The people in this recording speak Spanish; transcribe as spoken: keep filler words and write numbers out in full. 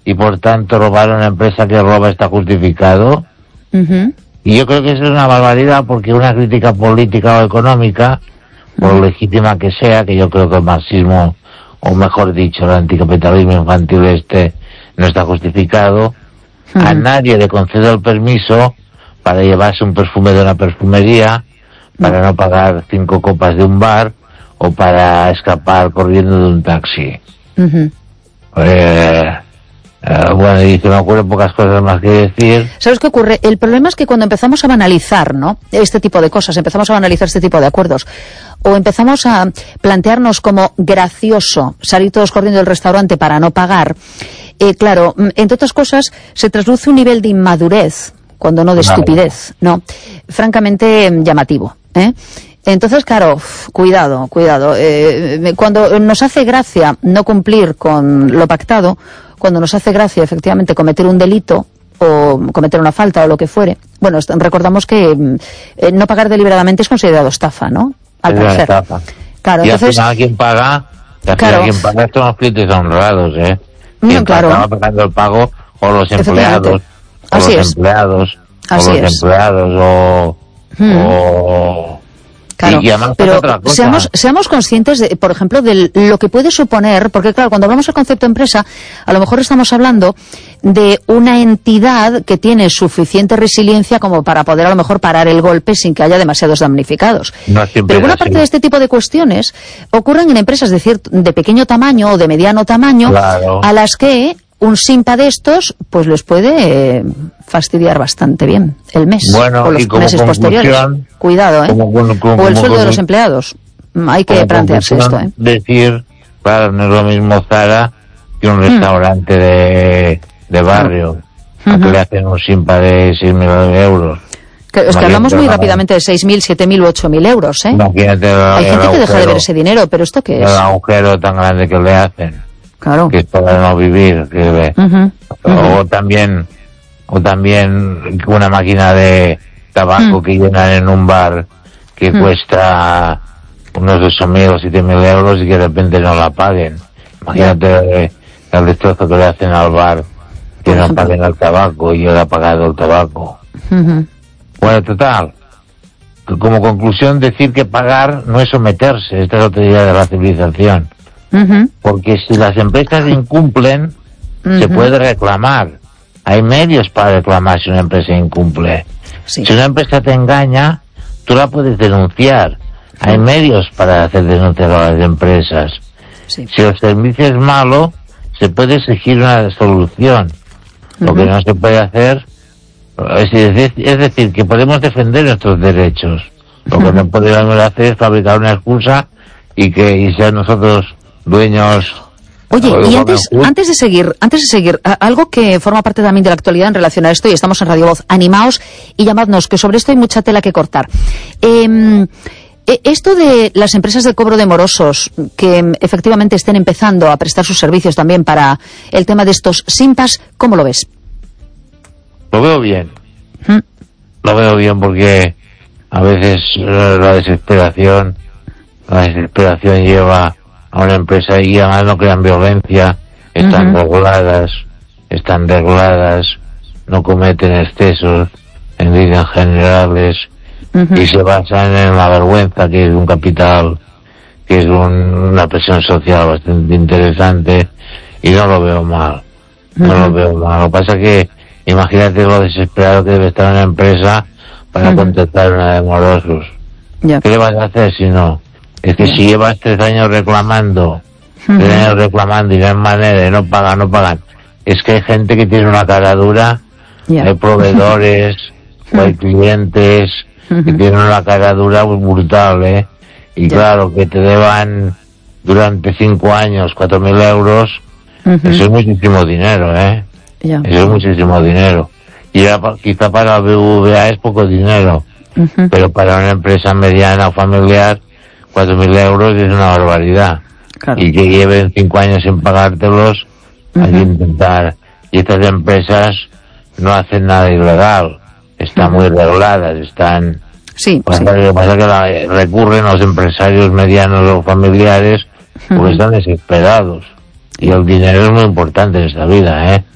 y por tanto robar a una empresa que roba está justificado. Uh-huh. Y yo creo que eso es una barbaridad, porque una crítica política o económica, por uh-huh. legítima que sea, que yo creo que el marxismo, o mejor dicho, el anticapitalismo infantil este, no está justificado, uh-huh. a nadie le concede el permiso para llevarse un perfume de una perfumería, para uh-huh. no pagar cinco copas de un bar, o para escapar corriendo de un taxi. Uh-huh. Eh... Uh, bueno, y se me ocurren pocas cosas más que decir. ¿Sabes qué ocurre? El problema es que cuando empezamos a banalizar, ¿no?, este tipo de cosas, empezamos a banalizar este tipo de acuerdos, o empezamos a plantearnos como gracioso salir todos corriendo del restaurante para no pagar, eh, claro, entre otras cosas, se trasluce un nivel de inmadurez, cuando no de Vale. estupidez, ¿no?, francamente llamativo, ¿eh? Entonces, claro, uf, cuidado, cuidado. Eh, cuando nos hace gracia no cumplir con lo pactado, cuando nos hace gracia efectivamente cometer un delito o cometer una falta o lo que fuere, bueno, recordamos que eh, no pagar deliberadamente es considerado estafa, ¿no? Al Es una parecer. estafa. Claro, y entonces, al final quien paga, al claro. final quien paga son los clientes honrados, ¿eh? No, Quien claro. acaba pagando el pago, o los empleados, o Así los es. empleados, Así o los es. empleados, o... Hmm. o... Claro, y además pero otra cosa. seamos, seamos conscientes, de, por ejemplo, de lo que puede suponer, porque claro, cuando hablamos del concepto empresa, a lo mejor estamos hablando de una entidad que tiene suficiente resiliencia como para poder a lo mejor parar el golpe sin que haya demasiados damnificados. No siempre Pero buena es así. parte de este tipo de cuestiones ocurren en empresas de, cierto, de pequeño tamaño o de mediano tamaño, Claro. a las que un simpa de estos pues les puede eh, fastidiar bastante bien el mes Bueno, o los y como meses posteriores. conclusión, Cuidado, ¿eh? como- como- como- o el sueldo de como- los empleados. Hay que Como plantearse esto, conclusión, ¿eh? decir, claro, no es lo mismo Zara que un restaurante de, de barrio, a que Ujú. le hacen un simpa de seis mil euros. Que, es que Imagínate hablamos muy la- rápidamente de seis mil, siete mil u ocho mil euros, ¿eh? Imagínate el, Hay el gente que deja de agujero- ver ese dinero, pero ¿esto qué el es? agujero tan grande que le hacen, Claro. que es para no vivir, que ve. Ujú, ujú. O también, o también una máquina de tabaco Mm. que llenan en un bar que Mm. cuesta unos ocho mil o siete mil euros y que de repente no la paguen. Imagínate eh, el destrozo que le hacen al bar, que Por no ejemplo. paguen el tabaco y yo le he pagado el tabaco. Ujú. Bueno, total, como conclusión decir que pagar no es someterse, esta es otra idea de la civilización. Ujú. Porque si las empresas incumplen, se Ujú. puede reclamar. Hay medios para reclamar si una empresa incumple. Sí. Si una empresa te engaña, tú la puedes denunciar. Hay medios para hacer denuncias a las empresas. Sí. Si el servicio es malo, se puede exigir una solución. Lo que Ujú. no se puede hacer es decir, es decir, que podemos defender nuestros derechos. Lo que no podemos hacer es fabricar una excusa y que y ser nosotros dueños. Oye, o y Robin antes, Hood. antes de seguir, antes de seguir, a- algo que forma parte también de la actualidad en relación a esto, y estamos en Radio Voz, animaos y llamadnos, que sobre esto hay mucha tela que cortar. Eh, eh, esto de las empresas de cobro de morosos, que em, efectivamente estén empezando a prestar sus servicios también para el tema de estos simpas, ¿cómo lo ves? Lo veo bien. ¿Mm? Lo veo bien porque a veces eh, la desesperación, la desesperación lleva a una empresa y además no crean violencia, están Ujú. reguladas, están reguladas, no cometen excesos en líneas generales Ujú. y se basan en la vergüenza, que es un capital, que es un- una presión social bastante interesante, y no lo veo mal, no Ujú. lo veo mal. Lo que pasa es que imagínate lo desesperado que debe estar una empresa para Ujú. contratar una de morosos. Ya. ¿Qué le vas a hacer si no? Es que Ya. si llevas tres años reclamando, Ujú. tres años reclamando y no hay manera y no pagan, no pagan, es que hay gente que tiene una cara dura, Ya. hay proveedores, o hay clientes que Ujú. tienen una cara dura brutal, ¿eh? Y Ya. claro, que te deban durante cinco años cuatro mil euros, Ujú. eso es muchísimo dinero, ¿eh? Ya. Eso es muchísimo dinero. Y ya pa- quizá para B B V A es poco dinero, Ujú. pero para una empresa mediana o familiar, cuatro mil euros es una barbaridad. Claro. Y que lleven cinco años sin pagártelos, hay que Ujú. intentar. Y estas empresas no hacen nada ilegal, están muy reguladas, están... Sí, Pues sí. Lo que pasa es que la- recurren los empresarios medianos o familiares porque Ujú. están desesperados. Y el dinero es muy importante en esta vida, ¿eh?